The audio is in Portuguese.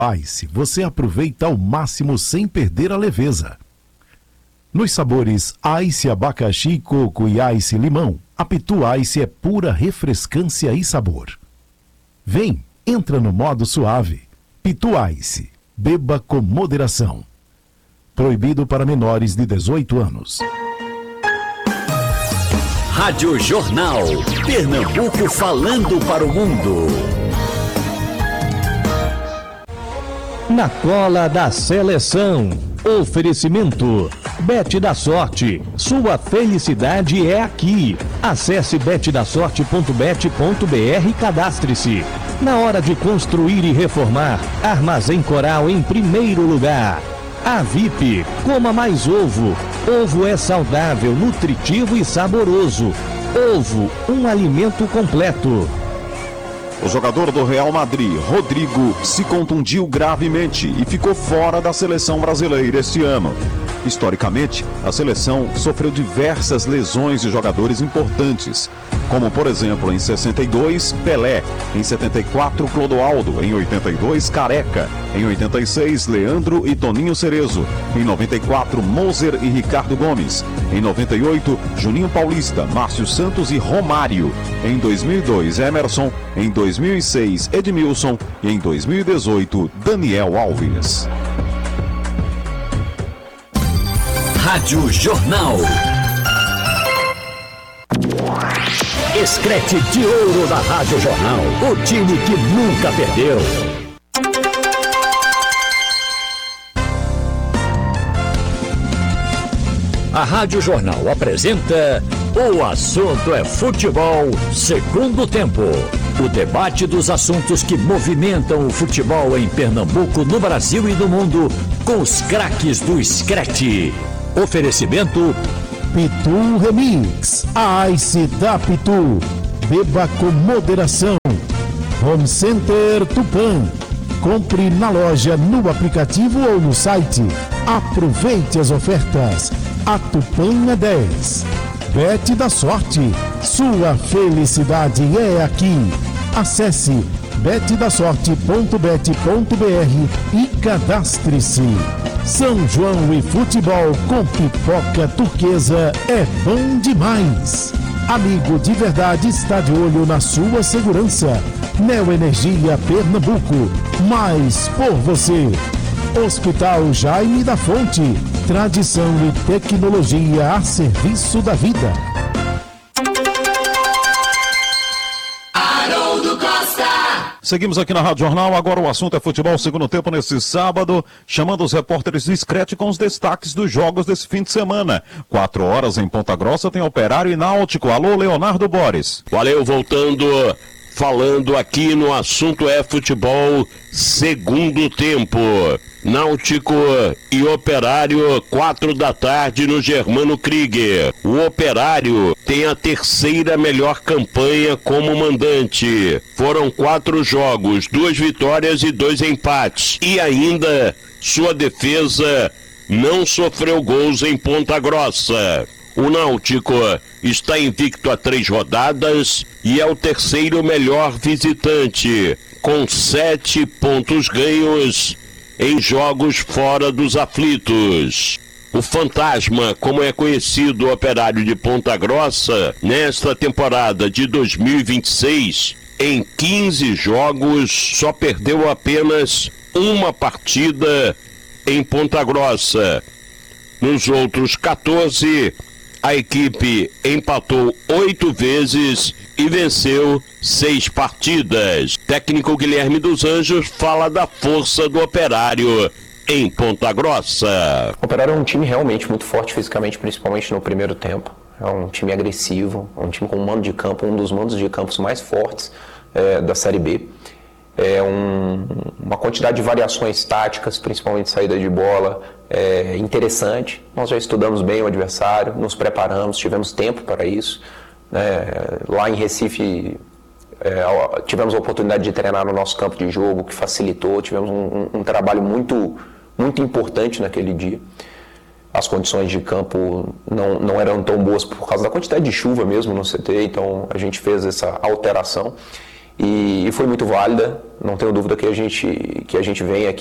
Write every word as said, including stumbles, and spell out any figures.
Ice, você aproveita ao máximo sem perder a leveza. Nos sabores Ice abacaxi, coco e Ice limão, a Pitu Ice é pura refrescância e sabor. Vem, entra no modo suave. Pitu Ice, beba com moderação. Proibido para menores de dezoito anos. Rádio Jornal, Pernambuco falando para o mundo. Na cola da seleção. Oferecimento. Bet da Sorte. Sua felicidade é aqui. Acesse bet da sorte ponto bet ponto br e cadastre-se. Na hora de construir e reformar, Armazém Coral em primeiro lugar. A V I P, coma mais ovo. Ovo é saudável, nutritivo e saboroso. Ovo, um alimento completo. O jogador do Real Madrid, Rodrigo, se contundiu gravemente e ficou fora da seleção brasileira este ano. Historicamente, a seleção sofreu diversas lesões de jogadores importantes, como por exemplo em sessenta e dois, Pelé, em setenta e quatro, Clodoaldo, em oitenta e dois, Careca, em oitenta e seis, Leandro e Toninho Cerezo, em noventa e quatro, Moser e Ricardo Gomes, em noventa e oito, Juninho Paulista, Márcio Santos e Romário, em dois mil e dois, Emerson, em dois mil e seis, Edmilson e em dois mil e dezoito, Daniel Alves. Rádio Jornal. Escrete de ouro da Rádio Jornal. O time que nunca perdeu. A Rádio Jornal apresenta O Assunto é Futebol, segundo tempo. O debate dos assuntos que movimentam o futebol em Pernambuco, no Brasil e no mundo, com os craques do Screte. Oferecimento Pitu Remix, a Ice da Pitu. Beba com moderação. Home Center Tupã. Compre na loja, no aplicativo ou no site. Aproveite as ofertas. A Tupã é dez. Bet da Sorte. Sua felicidade é aqui. Acesse bet da sorte ponto bet ponto br e cadastre-se. São João e futebol com pipoca turquesa é bom demais. Amigo de verdade está de olho na sua segurança. Neoenergia Pernambuco, mais por você. Hospital Jaime da Fonte, tradição e tecnologia a serviço da vida. Haroldo Costa. Seguimos aqui na Rádio Jornal, agora o assunto é futebol, segundo tempo nesse sábado, chamando os repórteres do Screte com os destaques dos jogos desse fim de semana. Quatro horas em Ponta Grossa tem Operário e Náutico. Alô, Leonardo Boris. Valeu, voltando, falando aqui no assunto é futebol, segundo tempo. Náutico e Operário, quatro da tarde no Germano Krieger. O Operário tem a terceira melhor campanha como mandante. Foram quatro jogos, duas vitórias e dois empates. E ainda sua defesa não sofreu gols em Ponta Grossa. O Náutico está invicto a três rodadas e é o terceiro melhor visitante, com sete pontos ganhos em jogos fora dos aflitos. O Fantasma, como é conhecido o Operário de Ponta Grossa, nesta temporada de dois mil e vinte e seis, em quinze jogos, só perdeu apenas uma partida em Ponta Grossa. Nos outros quatorze, a equipe empatou oito vezes e venceu seis partidas. Técnico Guilherme dos Anjos fala da força do Operário em Ponta Grossa. O Operário é um time realmente muito forte fisicamente, principalmente no primeiro tempo. É um time agressivo, um time com um mando de campo, um dos mandos de campos mais fortes é, da Série B. É um, uma quantidade de variações táticas, principalmente saída de bola, é interessante. Nós já estudamos bem o adversário, nos preparamos, tivemos tempo para isso. É, lá em Recife, é, tivemos a oportunidade de treinar no nosso campo de jogo, que facilitou, tivemos um, um, um trabalho muito, muito importante naquele dia. As condições de campo não, não eram tão boas por causa da quantidade de chuva mesmo no C T, então a gente fez essa alteração. e, e foi muito válida. Não tenho dúvida que a gente, que a gente vem aqui